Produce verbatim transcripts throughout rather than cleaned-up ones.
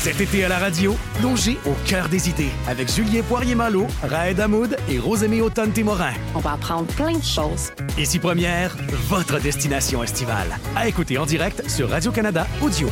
Cet été à la radio, plongez au cœur des idées avec Julien Poirier-Malo, Raed Hamoud et Rosemée Automne-Témorin. On va apprendre plein de choses. Ici Première, votre destination estivale. À écouter en direct sur Radio-Canada Audio.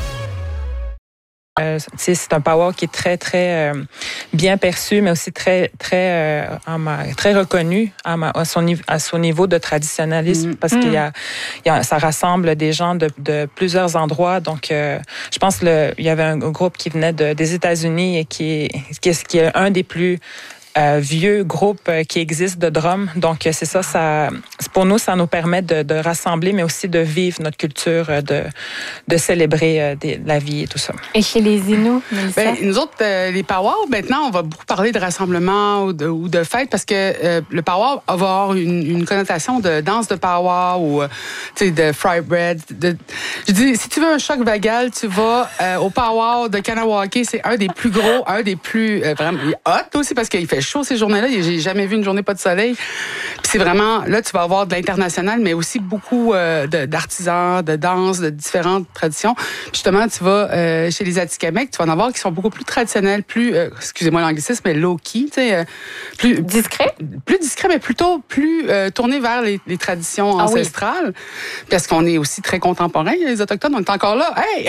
Euh, c'est un power qui est très, très euh, bien perçu, mais aussi très, très, euh, très reconnu à, ma, à, son, à son niveau de traditionnalisme, mmh. parce mmh. qu'il y a, il y a, ça rassemble des gens de, de plusieurs endroits. Donc, euh, je pense qu'il y avait un groupe qui venait de, des États-Unis et qui, qui, qui est un des plus Euh, vieux groupe euh, qui existe de drum. Donc, euh, c'est ça, ça, pour nous, ça nous permet de, de rassembler, mais aussi de vivre notre culture, euh, de, de célébrer euh, des, la vie et tout ça. Et chez les Inuits, Mélissa? Ben, nous autres, euh, les powwows, maintenant, on va beaucoup parler de rassemblement ou de, ou de fête parce que euh, le powwow va avoir une, une connotation de danse de powwow ou de fry bread. De, je dis, si tu veux un choc vagal, tu vas euh, au powwow de Kanawake. C'est un des plus gros, un des plus euh, vraiment hot aussi parce qu'il fait chaud ces journées-là. J'ai jamais vu une journée pas de soleil. Puis c'est vraiment, là, tu vas avoir de l'international, mais aussi beaucoup euh, de, d'artisans, de danse, de différentes traditions. Puis justement, tu vas euh, chez les Atikamekw, tu vas en avoir qui sont beaucoup plus traditionnels, plus, euh, excusez-moi l'anglicisme, mais low-key, tu sais. Euh, plus discret? Plus discret, mais plutôt plus euh, tourné vers les, les traditions ah, ancestrales. Oui. Parce qu'on est aussi très contemporains, les Autochtones, on est encore là. Hey!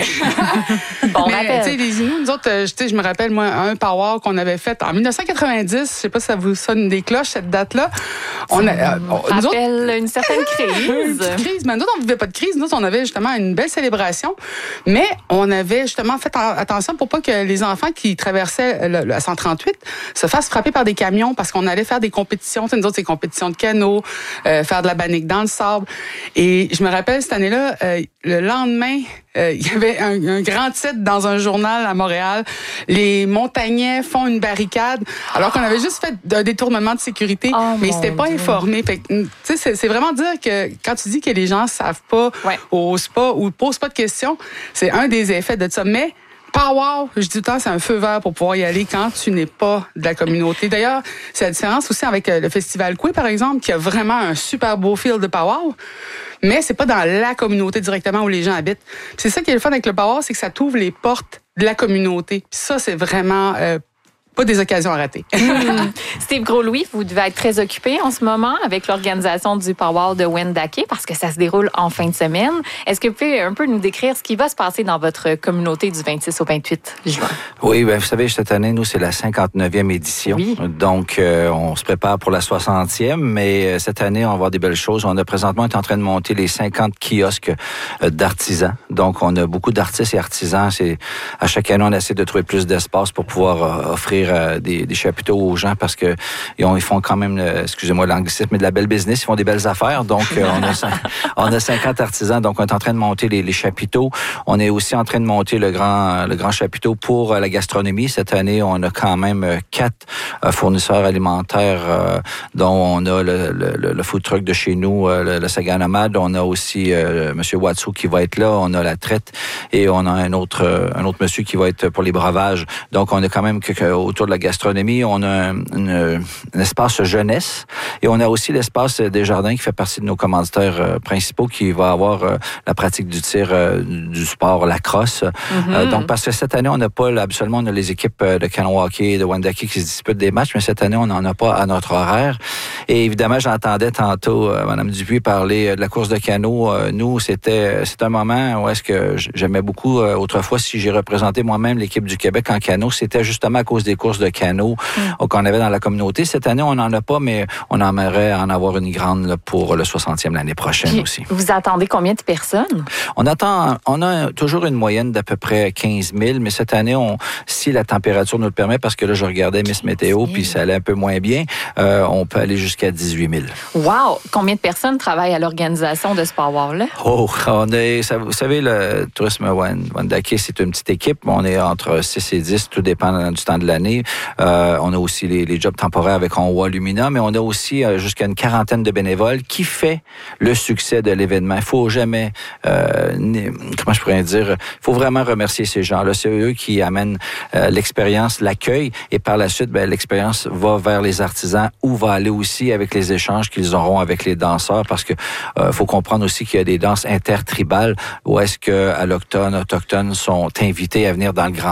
Bon, mais, tu sais, les Inuits, nous autres, euh, je me rappelle, moi, un powwow qu'on avait fait en dix-neuf cent quatre-vingt-dix. Je sais pas si ça vous sonne des cloches, cette date-là. On a, euh, on, rappelle autres, une certaine crise. Une crise. Mais nous, on ne vivait pas de crise. Nous, on avait justement une belle célébration. Mais on avait justement fait attention pour pas que les enfants qui traversaient le, le cent trente-huit se fassent frapper par des camions parce qu'on allait faire des compétitions. Tu sais, nous autres, c'est compétitions de canot, euh, faire de la bannique dans le sable. Et je me rappelle, cette année-là, euh, le lendemain, euh, il y avait un, un grand titre dans un journal à Montréal. Les montagnais font une barricade. Alors qu'on avait juste fait un détournement de sécurité, oh, mais ils s'étaient pas informés. Fait que, tu sais, c'est, c'est vraiment dire que quand tu dis que les gens savent pas, ouais. osent pas ou posent pas de questions, c'est un des effets de ça. Mais powwow, je dis tout le temps, c'est un feu vert pour pouvoir y aller quand tu n'es pas de la communauté. D'ailleurs, c'est la différence aussi avec le Festival Coué, par exemple, qui a vraiment un super beau feel de powwow, mais c'est pas dans la communauté directement où les gens habitent. Puis c'est ça qui est le fun avec le powwow, c'est que ça t'ouvre les portes de la communauté. Puis ça, c'est vraiment euh, pas des occasions à rater. mmh. Steve Gros-Louis, vous devez être très occupé en ce moment avec l'organisation du powwow de Wendake parce que ça se déroule en fin de semaine. Est-ce que vous pouvez un peu nous décrire ce qui va se passer dans votre communauté du vingt-six au vingt-huit juin? Oui, bien, vous savez, cette année, nous, c'est la cinquante-neuvième édition. Oui. Donc, euh, on se prépare pour la soixantième, mais cette année, on va avoir des belles choses. On a présentement, on est en train de monter les cinquante kiosques d'artisans. Donc, on a beaucoup d'artistes et artisans. C'est, à chaque année, on essaie de trouver plus d'espace pour pouvoir euh, offrir Des, des chapiteaux aux gens parce que ils, ont, ils font quand même, excusez-moi l'anglicisme, mais de la belle business, ils font des belles affaires. Donc, euh, on, a, on a cinquante artisans, donc on est en train de monter les, les chapiteaux. On est aussi en train de monter le grand, le grand chapiteau pour la gastronomie. Cette année, on a quand même quatre fournisseurs alimentaires, euh, dont on a le, le, le food truck de chez nous, le, le Saga Nomade. On a aussi euh, M. Watsu qui va être là. On a la traite et on a un autre, un autre monsieur qui va être pour les breuvages. Donc, on a quand même que, que, autour de la gastronomie, on a un, une, un espace jeunesse et on a aussi l'espace des jardins qui fait partie de nos commanditaires euh, principaux qui va avoir euh, la pratique du tir, euh, du sport, la crosse. Mm-hmm. Euh, donc, parce que cette année, on n'a pas, absolument, on a les équipes de Kanawake et de Wendake qui se disputent des matchs, mais cette année, on n'en a pas à notre horaire. Et évidemment, j'entendais tantôt euh, Mme Dupuis parler de la course de canot. Euh, nous, c'était, c'est un moment où est-ce que j'aimais beaucoup, euh, autrefois, si j'ai représenté moi-même l'équipe du Québec en canot, c'était justement à cause des courses de canot mm. qu'on avait dans la communauté. Cette année, on n'en a pas, mais on aimerait en avoir une grande là, pour le soixantième l'année prochaine. Puis, aussi. Vous attendez combien de personnes? On attend, on a toujours une moyenne d'à peu près quinze mille, mais cette année, on, si la température nous le permet, parce que là, je regardais Miss Météo, puis ça allait un peu moins bien, euh, on peut aller jusqu'à dix-huit mille. Wow! Combien de personnes travaillent à l'organisation de ce powwow-là? Oh, on est, ça, vous savez, le tourisme Wendake, c'est une petite équipe. On est entre six et dix, tout dépend du temps de l'année. Euh, on a aussi les, les jobs temporaires avec Onwa Lumina, mais on a aussi euh, jusqu'à une quarantaine de bénévoles qui fait le succès de l'événement. Il faut jamais, euh, comment je pourrais dire, il faut vraiment remercier ces gens-là. C'est eux qui amènent euh, l'expérience, l'accueil, et par la suite, ben, l'expérience va vers les artisans ou va aller aussi avec les échanges qu'ils auront avec les danseurs, parce que euh, faut comprendre aussi qu'il y a des danses intertribales où est-ce que à l'automne, autochtones sont invités à venir dans le Grand